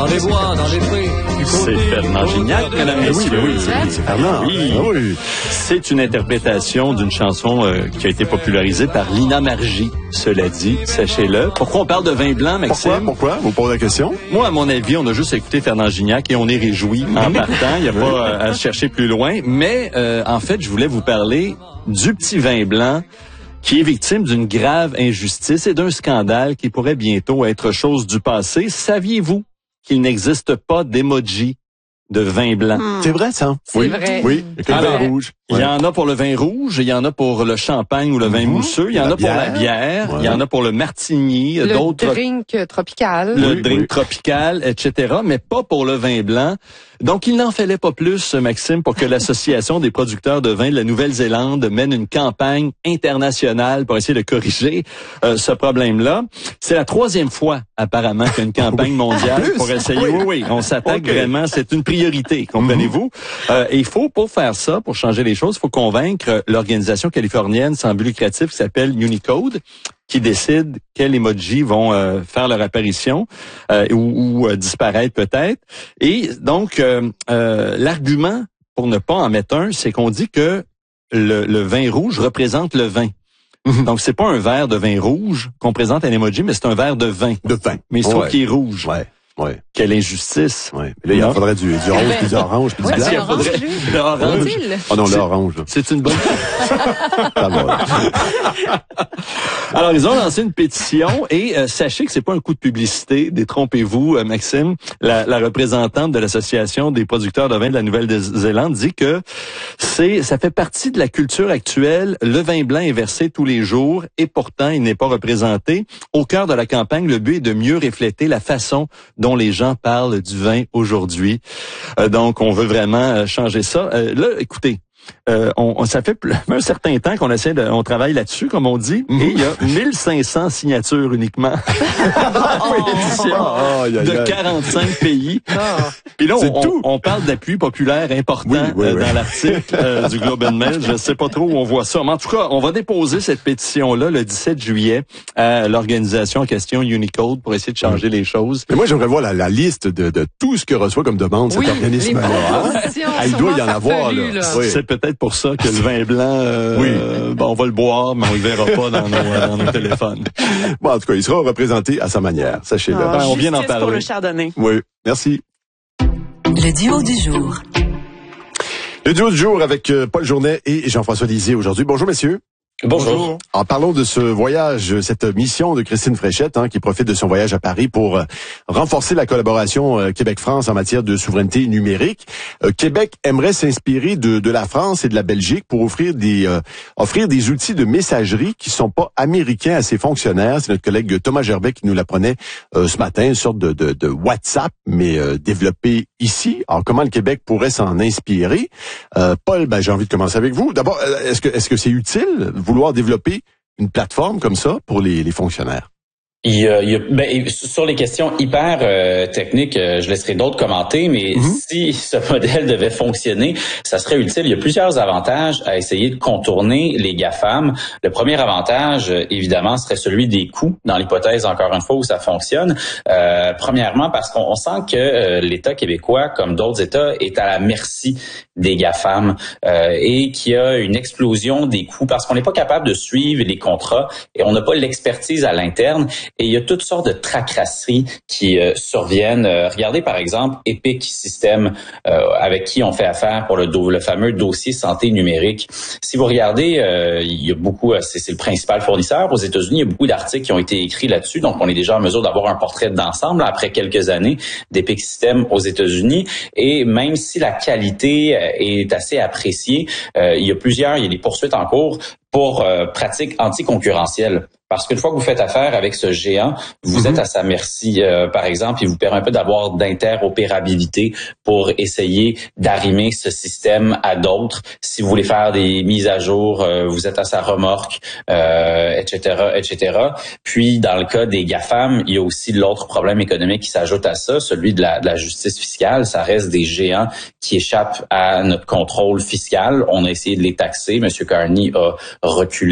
dans les bois, dans les prés. C'est Fernand Gignac, mesdames et messieurs. Oui, c'est Fernand. Oui. C'est une interprétation d'une chanson qui a été popularisée par Lina Margie, cela dit, sachez-le. Pourquoi on parle de vin blanc, Maxime? Pourquoi? Vous posez la question? Moi, à mon avis, on a juste écouté Fernand Gignac et on est réjouis en partant. Il n'y a pas à se chercher plus loin. Mais en fait, je voulais vous parler du petit vin blanc qui est victime d'une grave injustice et d'un scandale qui pourrait bientôt être chose du passé. Saviez-vous qu'il n'existe pas d'emoji de vin blanc? C'est vrai, ça? C'est vrai. Oui, avec le vin rouge. Il y en a pour le vin rouge, il y en a pour le champagne ou le vin mousseux, il y en a pour la bière, il y en a pour le martini, d'autres... Le drink tropical. Le drink tropical, etc., mais pas pour le vin blanc. Donc, il n'en fallait pas plus, Maxime, pour que l'Association des producteurs de vin de la Nouvelle-Zélande mène une campagne internationale pour essayer de corriger ce problème-là. C'est la 3e fois, apparemment, qu'il y a une campagne mondiale pour essayer. Oui, on s'attaque vraiment, c'est une priorité, comprenez-vous? Et il faut, pour faire ça, pour changer les choses, il faut convaincre l'organisation californienne sans but lucratif qui s'appelle Unicode, qui décide quels emojis vont faire leur apparition ou disparaître peut-être. Et donc, l'argument pour ne pas en mettre un, c'est qu'on dit que le vin rouge représente le vin. Donc, c'est pas un verre de vin rouge qu'on présente un emoji, mais c'est un verre de vin. De vin. Mais il se trouve qu'il est rouge. Ouais. Quelle injustice. Ouais. Là, il en faudrait du rose, puis du orange, puis du blanc. L'orange. Oh non, l'orange. C'est une bonne... Ça va. Alors, ils ont lancé une pétition et sachez que c'est pas un coup de publicité. Détrompez-vous, Maxime. La représentante de l'Association des producteurs de vin de la Nouvelle-Zélande dit que ça fait partie de la culture actuelle. Le vin blanc est versé tous les jours et pourtant, il n'est pas représenté. Au cœur de la campagne, le but est de mieux refléter la façon dont les gens parlent du vin aujourd'hui. Donc, on veut vraiment changer ça. Là, écoutez, ça fait un certain temps qu'on on travaille là-dessus, comme on dit, et il y a 1500 signatures uniquement. De 45 pays. Puis là, on parle d'appui populaire important dans l'article du Globe and Mail. Je ne sais pas trop où on voit ça. Mais en tout cas, on va déposer cette pétition-là le 17 juillet à l'organisation en question Unicode pour essayer de changer les choses. Mais moi, j'aimerais voir la liste de tout ce que reçoit comme demande cet organisme-là. Il doit y en avoir, là. C'est peut-être pour ça que le vin blanc, on va le boire, mais on le verra pas dans nos téléphones. Bon, en tout cas, il sera représenté à sa manière, sachez-le. On vient d'en parler. Pour le chardonnay. Oui, merci. Le duo du jour. Le duo du jour avec Paul Journet et Jean-François Lisée aujourd'hui. Bonjour, messieurs. Bonjour. En parlant de ce voyage, cette mission de Christine Fréchette, qui profite de son voyage à Paris pour renforcer la collaboration Québec-France en matière de souveraineté numérique. Québec aimerait s'inspirer de la France et de la Belgique pour offrir des outils de messagerie qui sont pas américains à ses fonctionnaires. C'est notre collègue Thomas Gerbet qui nous l'apprenait ce matin, une sorte de WhatsApp, mais développé ici. Alors, comment le Québec pourrait s'en inspirer? Paul, j'ai envie de commencer avec vous. D'abord, est-ce que c'est utile vouloir développer une plateforme comme ça pour les fonctionnaires? Sur les questions hyper techniques, je laisserai d'autres commenter, mais si ce modèle devait fonctionner, ça serait utile. Il y a plusieurs avantages à essayer de contourner les GAFAM. Le premier avantage, évidemment, serait celui des coûts, dans l'hypothèse, encore une fois, où ça fonctionne. Premièrement, parce qu'on sent que l'État québécois, comme d'autres États, est à la merci des GAFAM et qu'il y a une explosion des coûts parce qu'on n'est pas capable de suivre les contrats et on n'a pas l'expertise à l'interne. Et il y a toutes sortes de tracasseries qui surviennent. Regardez par exemple Epic Systems avec qui on fait affaire pour le fameux dossier santé numérique. Si vous regardez, il y a beaucoup, c'est le principal fournisseur aux États-Unis. Il y a beaucoup d'articles qui ont été écrits là-dessus. Donc on est déjà en mesure d'avoir un portrait d'ensemble après quelques années d'Epic Systems aux États-Unis. Et même si la qualité est assez appréciée, il y a des poursuites en cours pour pratiques anticoncurrentielles. Parce qu'une fois que vous faites affaire avec ce géant, vous êtes à sa merci, par exemple, il vous permet un peu d'avoir d'interopérabilité pour essayer d'arrimer ce système à d'autres. Si vous voulez faire des mises à jour, vous êtes à sa remorque, etc., etc. Puis, dans le cas des GAFAM, il y a aussi l'autre problème économique qui s'ajoute à ça, celui de la justice fiscale. Ça reste des géants qui échappent à notre contrôle fiscal. On a essayé de les taxer. M. Carney a reculé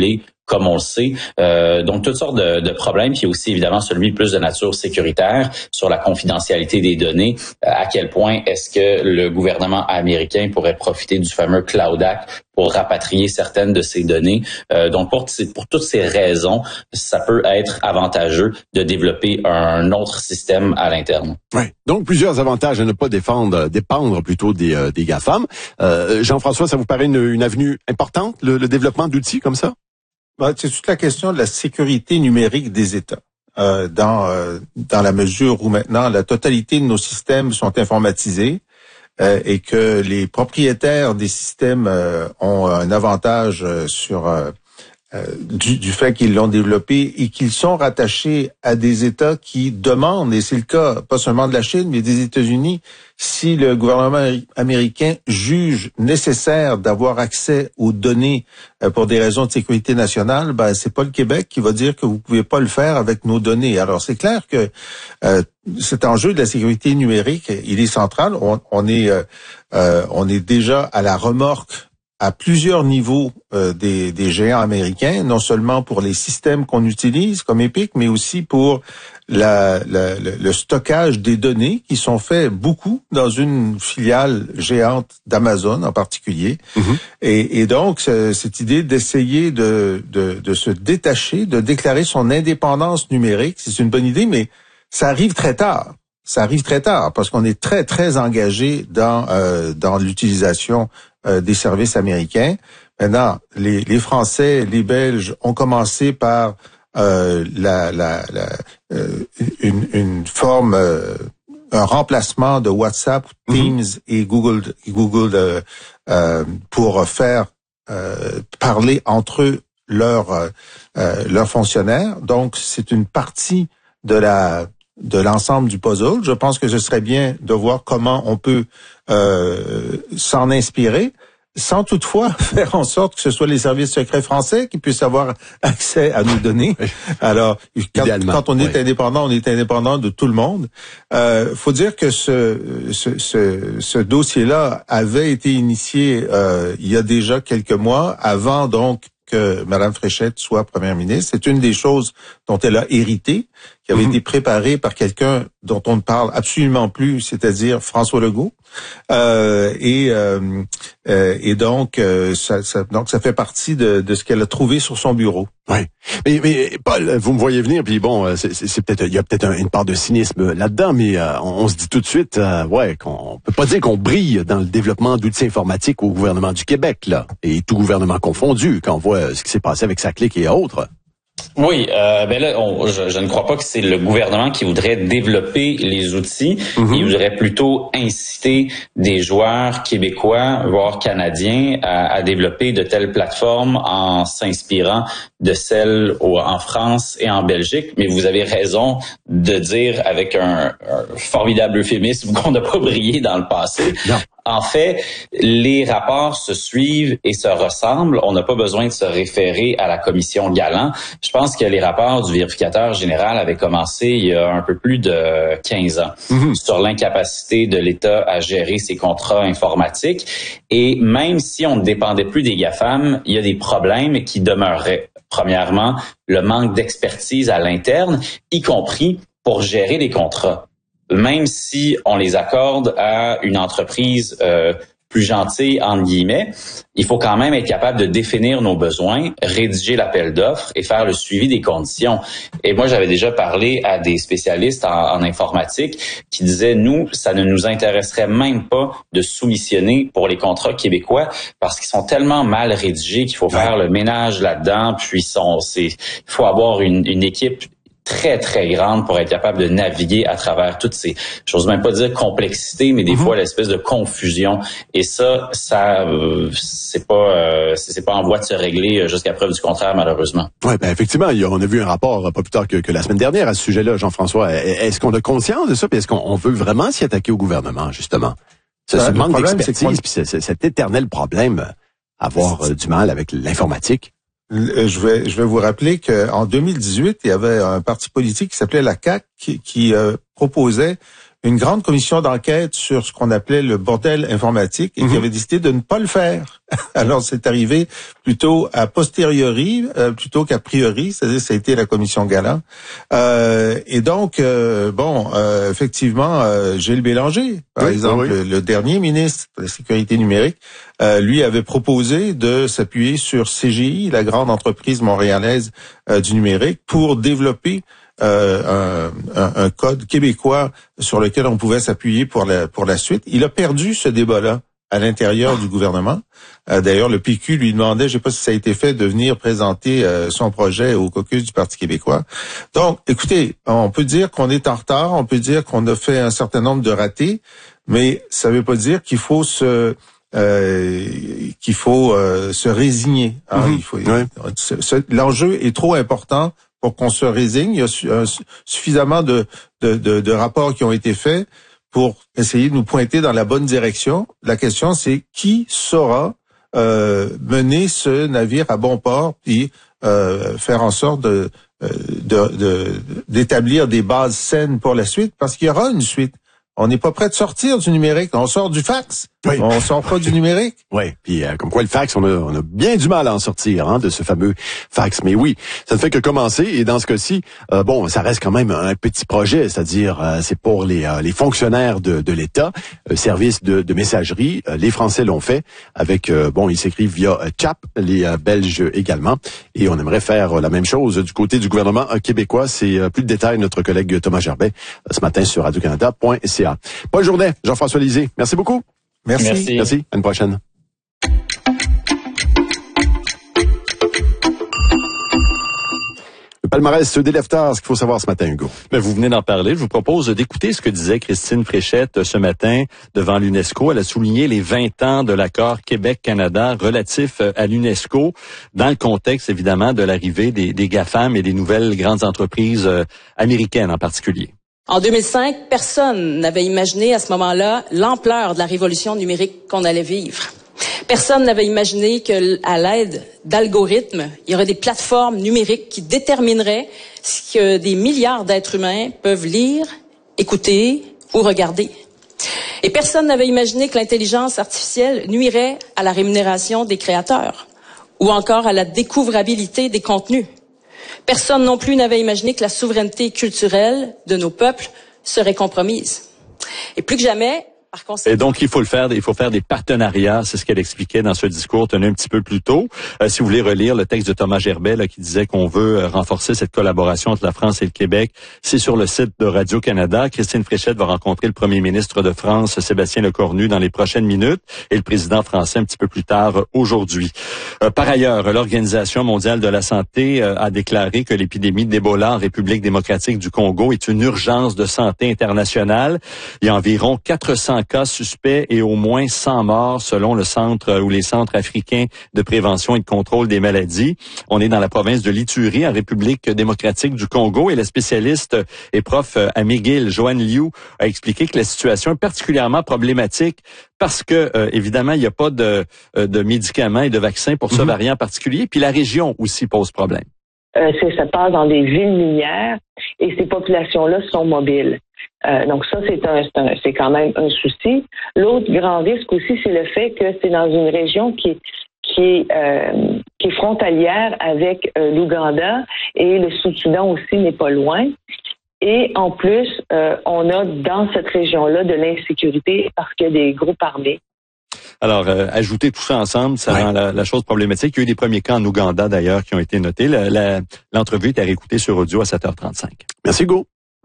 comme on le sait. Donc, toutes sortes de problèmes. Puis aussi, évidemment, celui plus de nature sécuritaire sur la confidentialité des données. À quel point est-ce que le gouvernement américain pourrait profiter du fameux Cloud Act pour rapatrier certaines de ces données. Donc, pour toutes ces raisons, ça peut être avantageux de développer un autre système à l'interne. Oui. Donc, plusieurs avantages à ne pas dépendre plutôt des GAFAM. Jean-François, ça vous paraît une avenue importante, le développement d'outils comme ça? C'est toute la question de la sécurité numérique des États. Dans la mesure où maintenant la totalité de nos systèmes sont informatisés, et que les propriétaires des systèmes ont un avantage sur du fait qu'ils l'ont développé et qu'ils sont rattachés à des États qui demandent, et c'est le cas pas seulement de la Chine, mais des États-Unis, si le gouvernement américain juge nécessaire d'avoir accès aux données pour des raisons de sécurité nationale, c'est pas le Québec qui va dire que vous pouvez pas le faire avec nos données. Alors c'est clair que cet enjeu de la sécurité numérique, il est central. On est déjà à la remorque à plusieurs niveaux des géants américains, non seulement pour les systèmes qu'on utilise comme EPIC, mais aussi pour le stockage des données qui sont faits beaucoup dans une filiale géante d'Amazon en particulier. Mm-hmm. Et donc, cette idée d'essayer de se détacher, de déclarer son indépendance numérique, c'est une bonne idée, mais ça arrive très tard. Ça arrive très tard parce qu'on est très, très engagé dans l'utilisation des services américains. Maintenant, les Français, les Belges ont commencé par une forme, un remplacement de WhatsApp, Teams et Google pour faire parler entre eux leurs fonctionnaires. Donc, c'est une partie de l'ensemble du puzzle. Je pense que ce serait bien de voir comment on peut s'en inspirer, sans toutefois faire en sorte que ce soit les services secrets français qui puissent avoir accès à nos données. Alors, quand on est indépendant, on est indépendant de tout le monde. Faut dire que ce dossier-là avait été initié il y a déjà quelques mois, avant donc que Mme Fréchette soit première ministre. C'est une des choses dont elle a hérité, qui avait été préparée par quelqu'un dont on ne parle absolument plus, c'est-à-dire François Legault. Et donc ça fait partie de ce qu'elle a trouvé sur son bureau. Oui. Mais Paul, vous me voyez venir, puis bon, c'est peut-être, il y a peut-être une part de cynisme là-dedans, mais on se dit tout de suite, qu'on peut pas dire qu'on brille dans le développement d'outils informatiques au gouvernement du Québec, là, et tout gouvernement confondu, quand on voit ce qui s'est passé avec SACLIC et autres. Oui, là, je ne crois pas que c'est le gouvernement qui voudrait développer les outils. Mm-hmm. Il voudrait plutôt inciter des joueurs québécois, voire canadiens, à développer de telles plateformes en s'inspirant de celles en France et en Belgique. Mais vous avez raison de dire avec un formidable euphémisme qu'on n'a pas brillé dans le passé. Non. En fait, les rapports se suivent et se ressemblent. On n'a pas besoin de se référer à la commission Galland. Je pense que les rapports du vérificateur général avaient commencé il y a un peu plus de 15 ans sur l'incapacité de l'État à gérer ses contrats informatiques. Et même si on ne dépendait plus des GAFAM, il y a des problèmes qui demeuraient. Premièrement, le manque d'expertise à l'interne, y compris pour gérer les contrats. Même si on les accorde à une entreprise plus gentille, entre guillemets, il faut quand même être capable de définir nos besoins, rédiger l'appel d'offres et faire le suivi des conditions. Et moi, j'avais déjà parlé à des spécialistes en informatique qui disaient, nous, ça ne nous intéresserait même pas de soumissionner pour les contrats québécois parce qu'ils sont tellement mal rédigés qu'il faut faire le ménage là-dedans. Puis, il faut avoir une équipe très, très grande pour être capable de naviguer à travers toutes ces, j'ose même pas dire complexité, mais des fois l'espèce de confusion. Et ça, c'est pas en voie de se régler jusqu'à preuve du contraire, malheureusement. Oui, effectivement, on a vu un rapport pas plus tard que la semaine dernière à ce sujet-là, Jean-François. Est-ce qu'on a conscience de ça, puis est-ce qu'on veut vraiment s'y attaquer au gouvernement, justement? Ce manque d'expertise, puis cet éternel problème, avoir du mal avec l'informatique. Je vais vous rappeler qu'en 2018, il y avait un parti politique qui s'appelait la CAQ qui proposait une grande commission d'enquête sur ce qu'on appelait le bordel informatique et qui avait décidé de ne pas le faire. Alors, c'est arrivé plutôt a posteriori, plutôt qu'a priori, c'est-à-dire ça a été la commission Galland. Et donc, effectivement, Gilles Bélanger, par exemple, le dernier ministre de la Sécurité numérique, lui avait proposé de s'appuyer sur CGI, la grande entreprise montréalaise du numérique, pour développer un code québécois sur lequel on pouvait s'appuyer pour la suite. Il a perdu ce débat-là à l'intérieur du gouvernement. D'ailleurs, le PQ lui demandait, je ne sais pas si ça a été fait, de venir présenter son projet au caucus du Parti québécois. Donc, écoutez, on peut dire qu'on est en retard, on peut dire qu'on a fait un certain nombre de ratés, mais ça ne veut pas dire qu'il faut se résigner. Hein. L'enjeu est trop important pour qu'on se résigne. Il y a suffisamment de rapports qui ont été faits pour essayer de nous pointer dans la bonne direction. La question, c'est qui saura mener ce navire à bon port puis faire en sorte d'établir des bases saines pour la suite, parce qu'il y aura une suite. On n'est pas prêt de sortir du numérique. On sort du fax. On sort pas du numérique. Oui, puis comme quoi le fax, on a bien du mal à en sortir de ce fameux fax. Mais oui, ça ne fait que commencer. Et dans ce cas-ci, ça reste quand même un petit projet, c'est-à-dire c'est pour les fonctionnaires de l'État, service de messagerie. Les Français l'ont fait avec, ils s'écrivent via CHAP, les Belges également. Et on aimerait faire la même chose du côté du gouvernement québécois. C'est plus de détails notre collègue Thomas Gerbet ce matin sur radiocanada.ca. Bonne journée, Jean-François Lisée. Merci beaucoup. Merci. À une prochaine. Le palmarès des leftards, ce qu'il faut savoir ce matin, Hugo. Mais vous venez d'en parler. Je vous propose d'écouter ce que disait Christine Fréchette ce matin devant l'UNESCO. Elle a souligné les 20 ans de l'accord Québec-Canada relatif à l'UNESCO dans le contexte, évidemment, de l'arrivée des GAFAM et des nouvelles grandes entreprises américaines en particulier. En 2005, personne n'avait imaginé à ce moment-là l'ampleur de la révolution numérique qu'on allait vivre. Personne n'avait imaginé qu'à l'aide d'algorithmes, il y aurait des plateformes numériques qui détermineraient ce que des milliards d'êtres humains peuvent lire, écouter ou regarder. Et personne n'avait imaginé que l'intelligence artificielle nuirait à la rémunération des créateurs ou encore à la découvrabilité des contenus. Personne non plus n'avait imaginé que la souveraineté culturelle de nos peuples serait compromise. Et plus que jamais, par conséquent... Et donc, il faut faire des partenariats, c'est ce qu'elle expliquait dans ce discours tenu un petit peu plus tôt. Si vous voulez relire le texte de Thomas Gerbet là, qui disait qu'on veut renforcer cette collaboration entre la France et le Québec, c'est sur le site de Radio-Canada. Christine Fréchette va rencontrer le premier ministre de France, Sébastien Lecornu, dans les prochaines minutes, et le président français un petit peu plus tard aujourd'hui. Par ailleurs, l'Organisation mondiale de la santé a déclaré que l'épidémie d'Ebola en République démocratique du Congo est une urgence de santé internationale. Il y a environ 400 cas suspects et au moins 100 morts selon le centre ou les centres africains de prévention et de contrôle des maladies. On est dans la province de l'Ituri, en République démocratique du Congo, et la spécialiste et prof à McGill, Joanne Liu, a expliqué que la situation est particulièrement problématique parce que, évidemment, il n'y a pas de médicaments et de vaccins pour ce variant particulier, puis la région aussi pose problème. Ça passe dans des villes minières et ces populations-là sont mobiles. Donc ça, c'est quand même un souci. L'autre grand risque aussi, c'est le fait que c'est dans une région qui est frontalière avec l'Ouganda, et le Sud-Soudan aussi n'est pas loin. Et en plus, on a dans cette région-là de l'insécurité parce qu'il y a des groupes armés. Alors, ajouter tout ça ensemble, ça rend la chose problématique. Il y a eu des premiers cas en Ouganda, d'ailleurs, qui ont été notés. L'entrevue est à réécouter sur audio à 7h35. Merci, Hugo.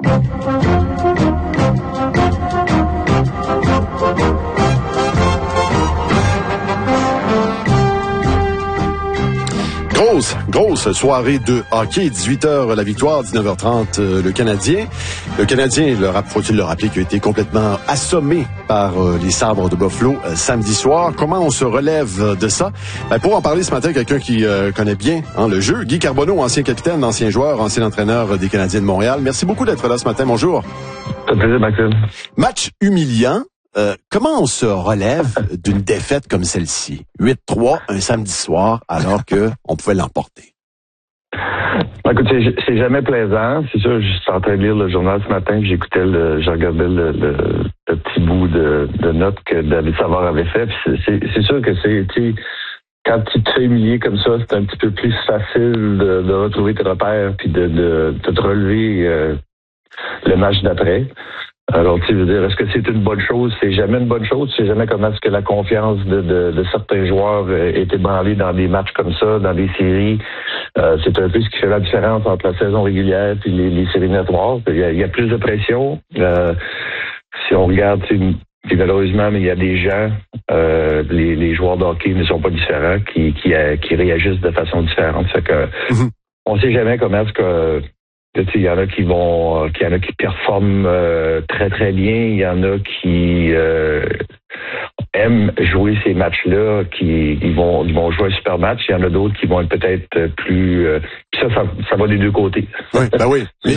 Grosse soirée de hockey, 18h la victoire, 19h30 le Canadien. Le Canadien, faut-il le rappeler, qui a été complètement assommé par les Sabres de Buffalo samedi soir. Comment on se relève de ça? Pour en parler ce matin, quelqu'un qui connaît bien le jeu, Guy Carbonneau, ancien capitaine, ancien joueur, ancien entraîneur des Canadiens de Montréal. Merci beaucoup d'être là ce matin. Bonjour. Ça fait plaisir, Maxime. Match humiliant. Comment on se relève d'une défaite comme celle-ci? 8-3 un samedi soir alors que on pouvait l'emporter. Écoute, c'est jamais plaisant. C'est sûr, je suis en train de lire le journal ce matin, puis je regardais le petit bout de notes que David Savard avait fait. Puis c'est sûr que quand tu te fais humilier comme ça, c'est un petit peu plus facile de retrouver tes repères puis de te relever le match d'après. Alors, tu veux dire, est-ce que c'est une bonne chose? C'est jamais une bonne chose. Tu sais jamais comment est-ce que la confiance de certains joueurs est ébranlée dans des matchs comme ça, dans des séries. C'est un peu ce qui fait la différence entre la saison régulière et les séries éliminatoires. Il y a plus de pression. Si on regarde, puis malheureusement, mais il y a des gens, les joueurs de hockey ne sont pas différents, qui réagissent de façon différente. Fait que on sait jamais comment est-ce que il y en a qui performent très très bien, il y en a qui aiment jouer ces matchs-là, ils vont jouer un super match, il y en a d'autres qui vont être peut-être plus ça va des deux côtés. Oui, ben oui. Mais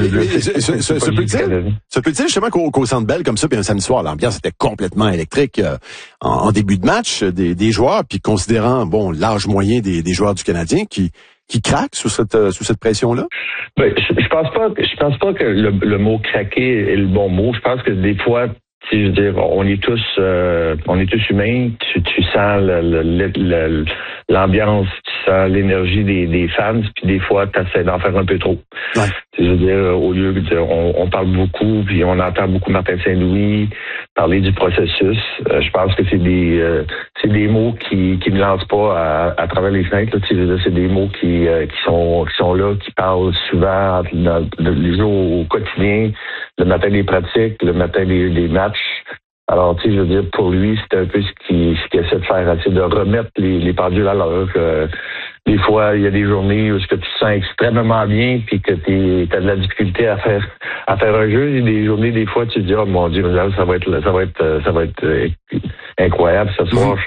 ça peut dire justement qu'au Centre Bell comme ça, puis un samedi soir, l'ambiance était complètement électrique en début de match des joueurs, puis considérant l'âge moyen des joueurs du Canadien qui craquent sous cette pression-là? Ben, je pense pas que le mot craquer est le bon mot. Je pense que des fois, je veux dire, on est tous humains. Tu sens l'ambiance, tu sens l'énergie des fans, puis des fois, tu essaies d'en faire un peu trop. Ouais. Je veux dire, au lieu de on parle beaucoup, puis on entend beaucoup Martin Saint-Louis parler du processus. Je pense que c'est des mots qui ne lancent pas à travers les fenêtres. Là, c'est des mots qui sont là, qui parlent souvent dans les jours au quotidien, le matin des pratiques, le matin des matchs. Alors, je veux dire, pour lui, c'est un peu ce qu'il essaie de faire, c'est de remettre les pendules à l'heure. Des fois, il y a des journées où tu te sens extrêmement bien puis que tu as de la difficulté à faire un jeu. Il y a des journées, des fois, tu te dis, oh mon Dieu, ça va être incroyable ce soir.